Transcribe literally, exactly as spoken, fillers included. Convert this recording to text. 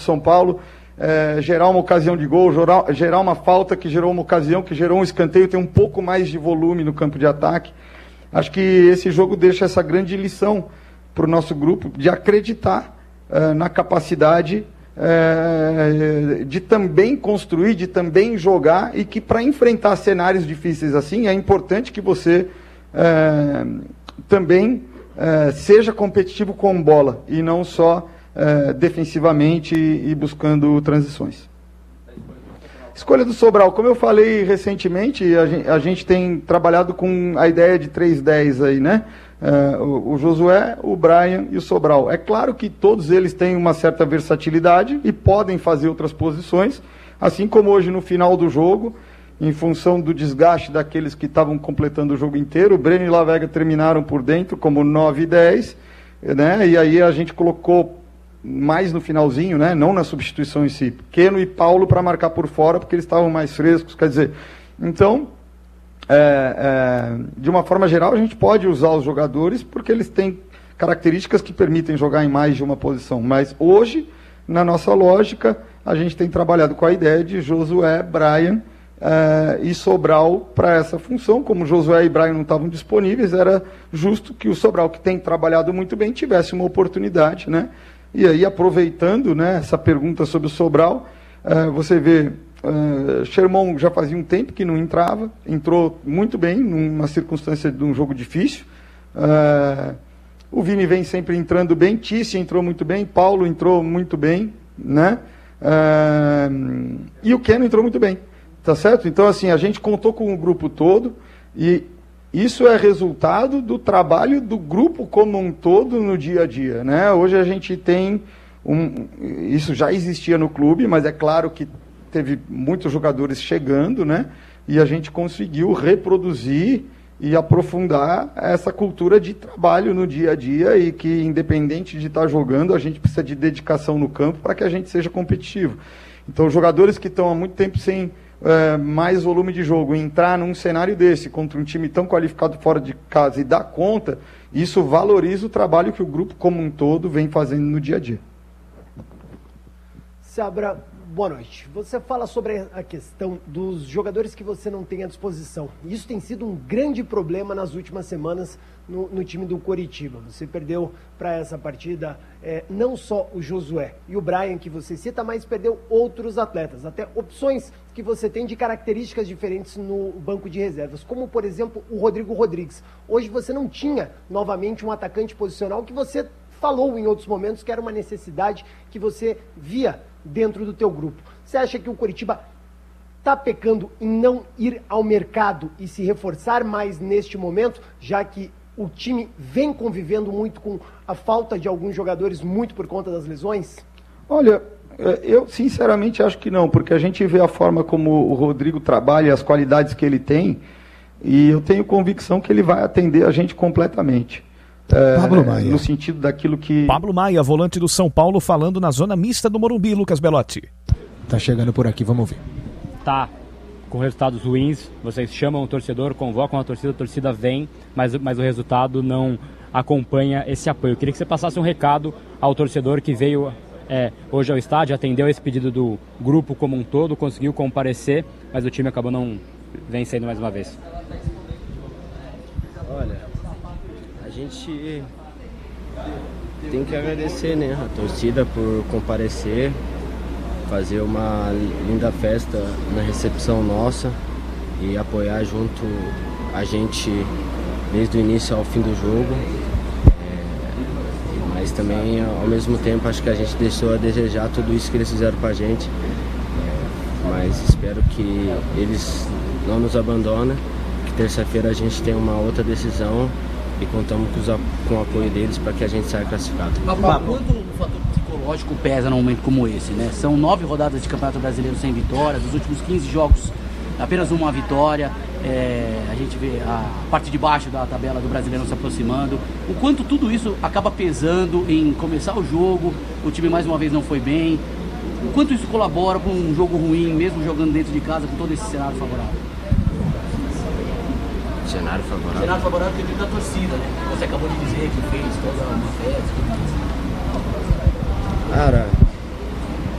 São Paulo, é, gerar uma ocasião de gol, gerar, gerar uma falta que gerou uma ocasião, que gerou um escanteio, tem um pouco mais de volume no campo de ataque. Acho que esse jogo deixa essa grande lição para o nosso grupo de acreditar uh, na capacidade uh, de também construir, de também jogar, e que para enfrentar cenários difíceis assim é importante que você uh, também uh, seja competitivo com bola e não só uh, defensivamente e, e buscando transições. Escolha do Sobral, como eu falei recentemente, a gente, a gente tem trabalhado com a ideia de três dez aí, né? Uh, o, o Josué, o Brian e o Sobral. É claro que todos eles têm uma certa versatilidade e podem fazer outras posições, assim como hoje no final do jogo, em função do desgaste daqueles que estavam completando o jogo inteiro, o Breno e Lavega terminaram por dentro como nove e dez, né? E aí a gente colocou mais no finalzinho, né? Não na substituição em si, Keno e Paulo para marcar por fora, porque eles estavam mais frescos, quer dizer, então, é, é, de uma forma geral, a gente pode usar os jogadores, porque eles têm características que permitem jogar em mais de uma posição, mas hoje, na nossa lógica, a gente tem trabalhado com a ideia de Josué, Brian é, e Sobral para essa função. Como Josué e Brian não estavam disponíveis, era justo que o Sobral, que tem trabalhado muito bem, tivesse uma oportunidade, né? E aí, aproveitando, né, essa pergunta sobre o Sobral, uh, você vê, uh, Sherman já fazia um tempo que não entrava, entrou muito bem, numa circunstância de um jogo difícil. Uh, o Vini vem sempre entrando bem, Tissi entrou muito bem, Paulo entrou muito bem, né? Uh, e o Keno entrou muito bem, tá certo? Então, assim, a gente contou com o grupo todo e isso é resultado do trabalho do grupo como um todo no dia a dia, né? Hoje a gente tem, um, isso já existia no clube, mas é claro que teve muitos jogadores chegando, né? E a gente conseguiu reproduzir e aprofundar essa cultura de trabalho no dia a dia e que, independente de estar jogando, a gente precisa de dedicação no campo para que a gente seja competitivo. Então, jogadores que estão há muito tempo sem É, mais volume de jogo, entrar num cenário desse, contra um time tão qualificado fora de casa e dar conta, isso valoriza o trabalho que o grupo como um todo vem fazendo no dia a dia. Seabra, boa noite. Você fala sobre a questão dos jogadores que você não tem à disposição. Isso tem sido um grande problema nas últimas semanas no, no time do Coritiba. Você perdeu para essa partida é, não só o Josué e o Brian, que você cita, mas perdeu outros atletas, até opções que você tem de características diferentes no banco de reservas, como, por exemplo, o Rodrigo Rodrigues. Hoje você não tinha, novamente, um atacante posicional que você falou em outros momentos que era uma necessidade que você via dentro do teu grupo. Você acha que o Coritiba está pecando em não ir ao mercado e se reforçar mais neste momento, já que o time vem convivendo muito com a falta de alguns jogadores, muito por conta das lesões? Olha, eu sinceramente acho que não, porque a gente vê a forma como o Rodrigo trabalha e as qualidades que ele tem, e eu tenho convicção que ele vai atender a gente completamente. É, Pablo Maia. No sentido daquilo que... Pablo Maia, volante do São Paulo, falando na zona mista do Morumbi, Lucas Belotti. Tá chegando por aqui, vamos ouvir. Tá com resultados ruins, vocês chamam o torcedor, convocam a torcida, a torcida vem, mas, mas o resultado não acompanha esse apoio. Eu queria que você passasse um recado ao torcedor que veio é, hoje ao estádio, atendeu esse pedido do grupo como um todo, conseguiu comparecer, mas o time acabou não vencendo mais uma vez. Olha, a gente tem que agradecer, né, a torcida por comparecer, fazer uma linda festa na recepção nossa e apoiar junto a gente desde o início ao fim do jogo. É, mas também, ao mesmo tempo, acho que a gente deixou a desejar tudo isso que eles fizeram pra gente. É, mas espero que eles não nos abandonem, que terça-feira a gente tenha uma outra decisão e contamos com, os, com o apoio deles para que a gente saia classificado. Mas quanto o fator psicológico pesa num momento como esse, né? São nove rodadas de Campeonato Brasileiro sem vitória, dos últimos quinze jogos apenas uma vitória, é, a gente vê a parte de baixo da tabela do Brasileiro se aproximando, o quanto tudo isso acaba pesando em começar o jogo, o time mais uma vez não foi bem, o quanto isso colabora com um jogo ruim, mesmo jogando dentro de casa, com todo esse cenário favorável? Cenário favorável? Cenário favorável que da torcida, né? Você acabou de dizer que fez toda uma festa. Cara,